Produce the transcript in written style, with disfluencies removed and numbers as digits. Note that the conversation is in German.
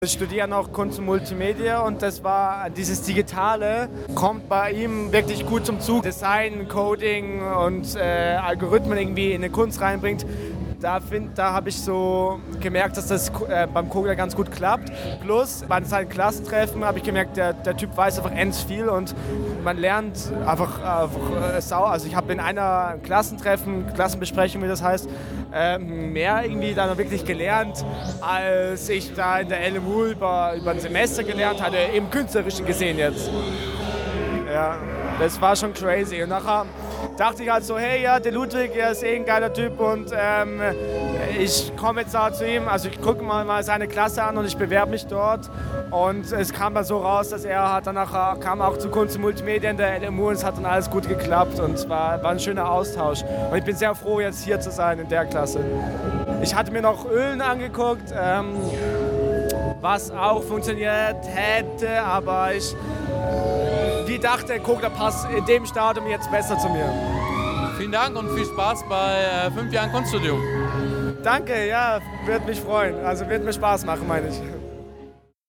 Ich studiere noch Kunst und Multimedia und dieses Digitale kommt bei ihm wirklich gut zum Zug. Design, Coding und Algorithmen irgendwie in die Kunst reinbringt. Da habe ich so gemerkt, dass das beim Kogler ganz gut klappt. Plus bei seinen Klassentreffen habe ich gemerkt, der Typ weiß einfach ends viel und man lernt einfach also ich habe in einer Klassenbesprechung, wie das heißt, mehr irgendwie dann wirklich gelernt, als ich da in der LMU über ein Semester gelernt hatte, im Künstlerischen gesehen jetzt. Ja, das war schon crazy. Und nachher dachte ich halt so, hey, ja, der Ludwig, er ist ein geiler Typ und ich komme jetzt da zu ihm, also ich gucke mal seine Klasse an und ich bewerbe mich dort und es kam dann so raus, dass danach kam auch zu Kunst und Multimedia in der LMU und es hat dann alles gut geklappt und es war ein schöner Austausch und ich bin sehr froh, jetzt hier zu sein in der Klasse. Ich hatte mir noch Ölen angeguckt, was auch funktioniert hätte, aber ich dachte, Kogler passt in dem Stadium jetzt besser zu mir. Vielen Dank und viel Spaß bei 5 Jahren Kunststudium. Danke, ja, wird mich freuen. Also wird mir Spaß machen, meine ich.